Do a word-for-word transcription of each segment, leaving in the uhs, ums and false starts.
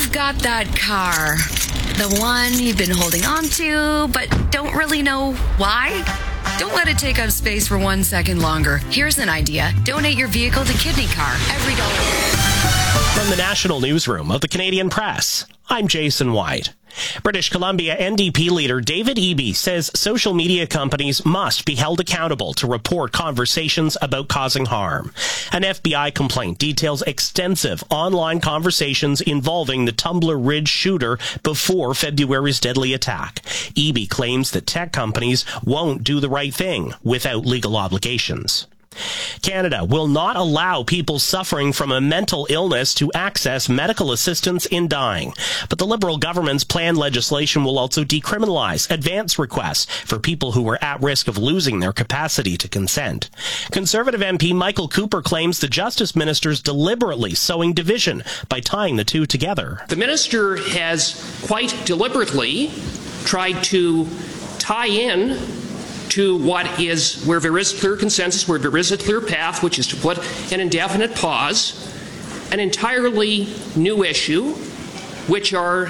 You've got that car. The one you've been holding on to, but don't really know why? Don't let it take up space for one second longer. Here's an idea. Donate your vehicle to Kidney Car. Every dollar. From the National Newsroom of the Canadian Press, I'm Jason White. British Columbia N D P leader David Eby says social media companies must be held accountable to report conversations about causing harm. An F B I complaint details extensive online conversations involving the Tumblr Ridge shooter before February's deadly attack. Eby claims that tech companies won't do the right thing without legal obligations. Canada will not allow people suffering from a mental illness to access medical assistance in dying. But the Liberal government's planned legislation will also decriminalize advance requests for people who are at risk of losing their capacity to consent. Conservative M P Michael Cooper claims the Justice Minister's deliberately sowing division by tying the two together. The Minister has quite deliberately tried to tie in to what is, where there is clear consensus, where there is a clear path, which is to put an indefinite pause, an entirely new issue, which are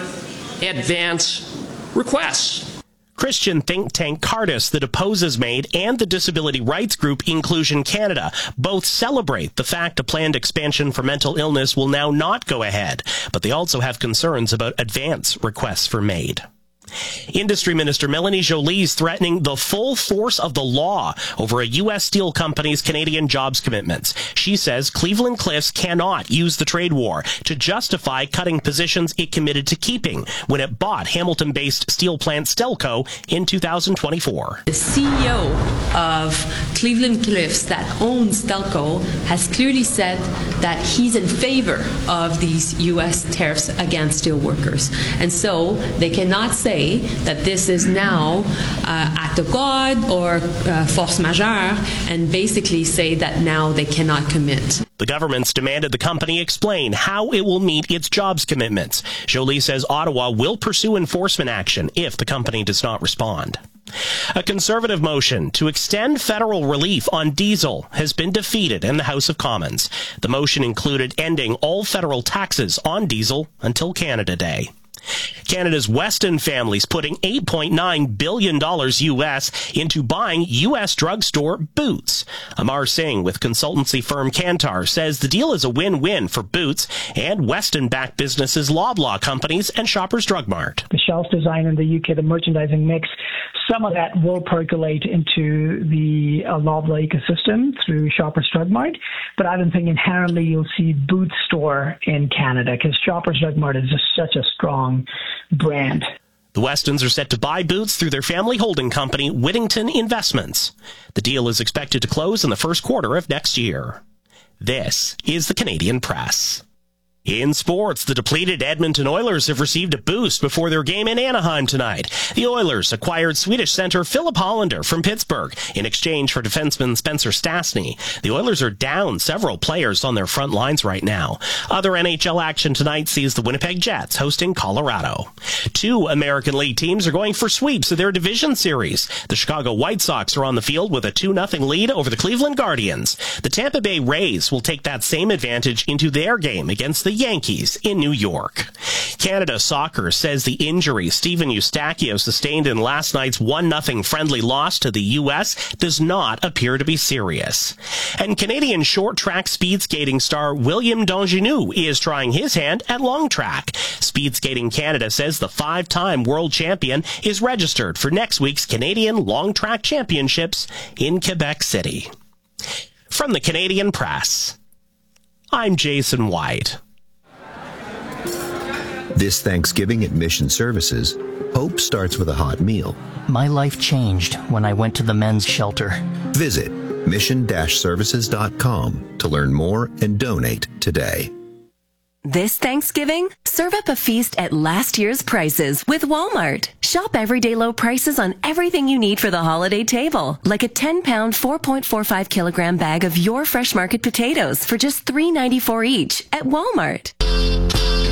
advance requests. Christian think tank Cardis that opposes MAID and the disability rights group Inclusion Canada both celebrate the fact a planned expansion for mental illness will now not go ahead, but they also have concerns about advance requests for MAID. Industry Minister Melanie Joly is threatening the full force of the law over a U S steel company's Canadian jobs commitments. She says Cleveland-Cliffs cannot use the trade war to justify cutting positions it committed to keeping when it bought Hamilton-based steel plant Stelco in two thousand twenty-four. The C E O of Cleveland-Cliffs that owns Stelco has clearly said that he's in favor of these U S tariffs against steel workers. And so they cannot say that this is now uh, act of God or uh, force majeure and basically say that now they cannot commit. The government's demanded the company explain how it will meet its jobs commitments. Joly says Ottawa will pursue enforcement action if the company does not respond. A Conservative motion to extend federal relief on diesel has been defeated in the House of Commons. The motion included ending all federal taxes on diesel until Canada Day. Canada's Weston family's putting eight point nine billion dollars U S into buying U S drugstore Boots. Amar Singh with consultancy firm Kantar says the deal is a win-win for Boots and Weston-backed businesses Loblaw Companies and Shoppers Drug Mart. The shelf design in the U K, the merchandising mix, some of that will percolate into the uh, Loblaw ecosystem through Shoppers Drug Mart, but I don't think inherently you'll see Boots store in Canada because Shoppers Drug Mart is just such a strong brand. The Westons are set to buy Boots through their family holding company, Whittington Investments. The deal is expected to close in the first quarter of next year. This is the Canadian Press. In sports, the depleted Edmonton Oilers have received a boost before their game in Anaheim tonight. The Oilers acquired Swedish center Philip Hollander from Pittsburgh in exchange for defenseman Spencer Stastny. The Oilers are down several players on their front lines right now. Other N H L action tonight sees the Winnipeg Jets hosting Colorado. Two American League teams are going for sweeps of their division series. The Chicago White Sox are on the field with a two nothing lead over the Cleveland Guardians. The Tampa Bay Rays will take that same advantage into their game against the Yankees in New York. Canada Soccer says the injury Steven Eustachio sustained in last night's one nothing friendly loss to the U S does not appear to be serious. And Canadian short track speed skating star William Dongenou is trying his hand at long track. Speed Skating Canada says the five-time world champion is registered for next week's Canadian Long Track Championships in Quebec City. From the Canadian Press, I'm Jason White. This Thanksgiving at Mission Services, hope starts with a hot meal. My life changed when I went to the men's shelter. Visit mission dash services dot com to learn more and donate today. This Thanksgiving, serve up a feast at last year's prices with Walmart. Shop everyday low prices on everything you need for the holiday table, like a ten pound, four point four five kilogram bag of your Fresh Market potatoes for just three ninety-four each at Walmart.